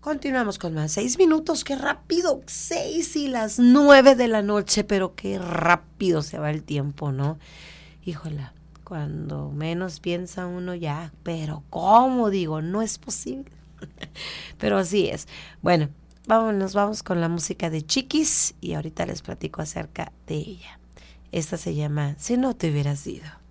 Continuamos con más. 6 minutos, qué rápido. 6 y las 9 de la noche, pero qué rápido se va el tiempo, ¿no? Híjola, cuando menos piensa uno ya, pero ¿cómo? Digo, no es posible. Pero así es. Bueno, vamos con la música de Chiquis y ahorita les platico acerca de ella. Esta se llama Si no te hubieras ido.